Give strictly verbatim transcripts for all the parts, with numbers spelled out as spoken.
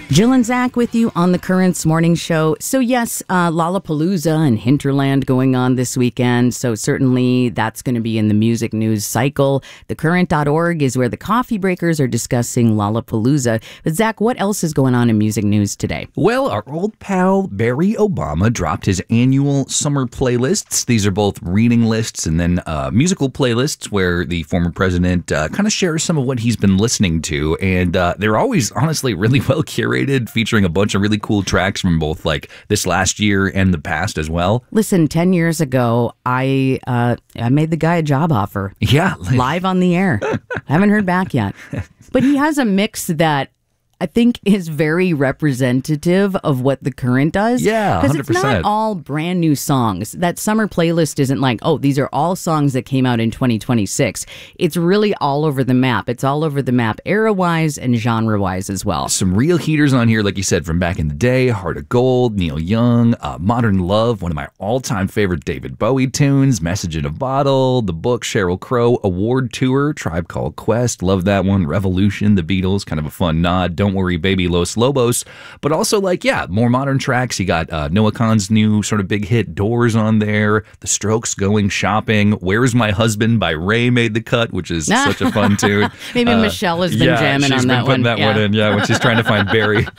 Jill and Zach with you on the Currents Morning Show. So yes, uh, Lollapalooza and Hinterland going on this weekend. So certainly that's going to be in the music news cycle. The current dot org is where the coffee breakers are discussing Lollapalooza. But Zach, what else is going on in music news today? Well, our old pal Barry Obama dropped his annual summer playlists. These are both reading lists and then uh, musical playlists where the former president uh, kind of shares some of what he's been listening to. And uh, they're always, honestly, really well curated, featuring a bunch of really cool tracks from both like this last year and the past as well. Listen, ten years ago, I uh, I made the guy a job offer. Yeah. Live on the air. I haven't heard back yet. But he has a mix that I think is very representative of what The Current does. Yeah, one Because hundred percent. it's not all brand new songs. That summer playlist isn't like, oh, these are all songs that came out in twenty twenty-six. It's really all over the map. It's all over the map era-wise and genre-wise as well. Some real heaters on here, like you said, from back in the day. Heart of Gold, Neil Young, uh, Modern Love, one of my all-time favorite David Bowie tunes, Message in a Bottle, The Book, Sheryl Crow, Award Tour, Tribe Called Quest, love that one, Revolution, The Beatles, kind of a fun nod, Don't Worry Baby, Los Lobos, but also like, yeah, more modern tracks. You got uh, Noah Kahan's new sort of big hit, Doors on there, The Strokes, Going Shopping, Where's My Husband by Ray made the cut, which is such a fun tune. Maybe uh, Michelle has been yeah, jamming she's on been that putting one. that yeah. one in, yeah, when she's trying to find Barry.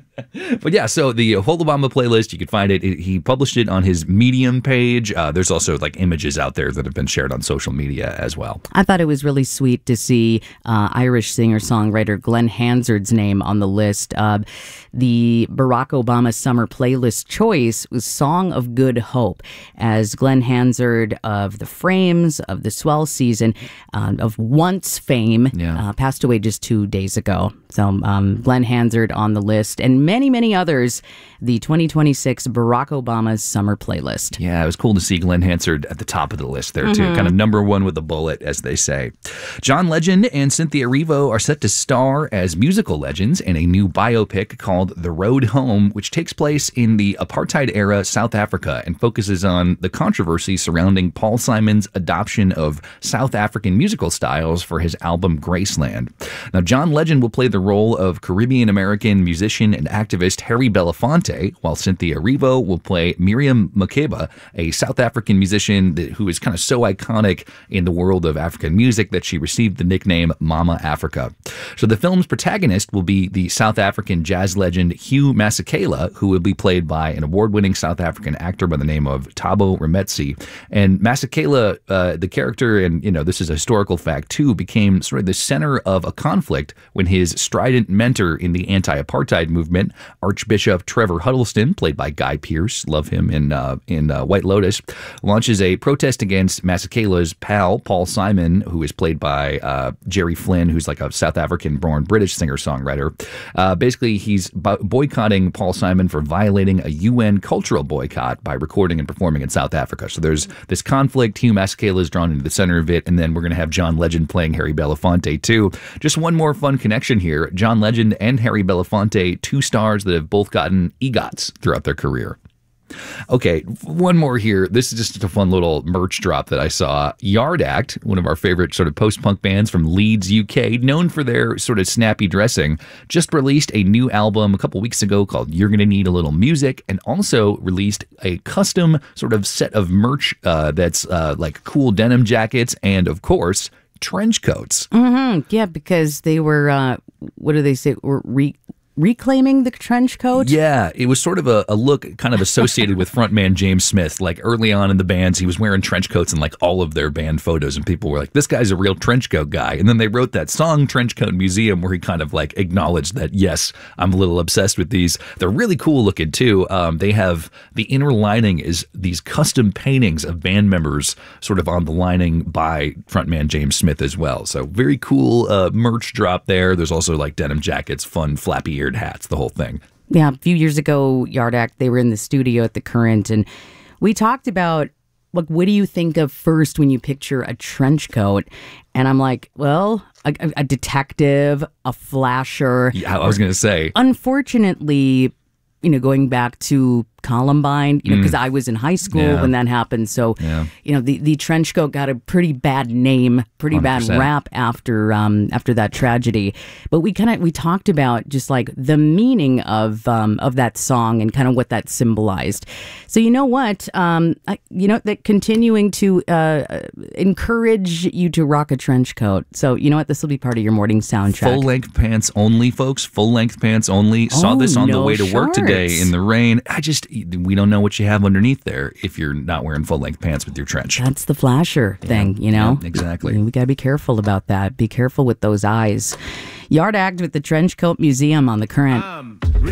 But yeah, so the whole Obama playlist, you can find it. He published it on his Medium page. Uh, there's also like images out there that have been shared on social media as well. I thought it was really sweet to see uh, Irish singer-songwriter Glenn Hansard's name on the list. Uh, the Barack Obama summer playlist choice was Song of Good Hope, as Glenn Hansard of The Frames, of the Swell season, uh, of Once fame, Yeah. uh, passed away just two days ago. So um, Glenn Hansard on the list, and many, many others, the twenty twenty-six Barack Obama's summer playlist. Yeah, it was cool to see Glenn Hansard at the top of the list there, too. Mm-hmm. Kind of number one with a bullet, as they say. John Legend and Cynthia Erivo are set to star as musical legends in a new biopic called The Road Home, which takes place in the apartheid-era South Africa and focuses on the controversy surrounding Paul Simon's adoption of South African musical styles for his album Graceland. Now, John Legend will play the role of Caribbean-American musician and activist Harry Belafonte, while Cynthia Erivo will play Miriam Makeba, a South African musician that, who is kind of so iconic in the world of African music that she received the nickname Mama Africa. So the film's protagonist will be the South African jazz legend Hugh Masekela, who will be played by an award-winning South African actor by the name of Thabo Rametsi. And Masekela, uh, the character, and you know this is a historical fact too, became sort of the center of a conflict when his strident mentor in the anti-apartheid movement, Archbishop Trevor Huddleston, played by Guy Pearce, love him in uh, in uh, White Lotus, launches a protest against Masekela's pal, Paul Simon, who is played by uh, Jerry Flynn, who's like a South African-born British singer-songwriter. Uh, basically, he's bo- boycotting Paul Simon for violating a U N cultural boycott by recording and performing in South Africa. So there's this conflict. Hugh Masekela is drawn into the center of it, and then we're going to have John Legend playing Harry Belafonte, too. Just one more fun connection here. John Legend and Harry Belafonte, two stars that have both gotten EGOTs throughout their career. Okay, one more here. This is just a fun little merch drop that I saw. Yard Act, one of our favorite sort of post-punk bands from Leeds, U K, known for their sort of snappy dressing, just released a new album a couple weeks ago called You're Gonna Need a Little Music, and also released a custom sort of set of merch uh, that's uh, like cool denim jackets and, of course, trench coats. Mm-hmm. Yeah, because they were, uh, what do they say, were re- reclaiming the trench coat? Yeah, it was sort of a, a look kind of associated with frontman James Smith. Like early on in the bands, he was wearing trench coats in like all of their band photos, and people were like, this guy's a real trench coat guy. And then they wrote that song, Trench Coat Museum, where he kind of like acknowledged that, yes, I'm a little obsessed with these. They're really cool looking too. Um, they have, the inner lining is these custom paintings of band members sort of on the lining by frontman James Smith as well. So very cool uh, merch drop there. There's also like denim jackets, fun flappy eared hats, the whole thing. Yeah, a few years ago, Yard Act, they were in the studio at the Current, and we talked about, like, what do you think of first when you picture a trench coat? And I'm like, well, a, a detective, a flasher. Yeah, I was going to say. Unfortunately, you know, going back to Columbine, you know, because I was in high school Yeah. when that happened. So, Yeah. you know, the, the trench coat got a pretty bad name, pretty one hundred percent. bad rap after um, after that tragedy. But we kind of we talked about just like the meaning of um, of that song and kind of what that symbolized. So you know what, um, I, you know that continuing to uh, encourage you to rock a trench coat. So you know what, this will be part of your morning soundtrack. Full length pants only, folks. Full length pants only. Saw Oh, this on the no way to work today shorts. in the rain. I just, we don't know what you have underneath there if you're not wearing full length pants with your trench. That's the flasher thing, you know? Yeah, exactly. We got to be careful about that. Be careful with those eyes. Yard Act with the Trench Coat Museum on The Current.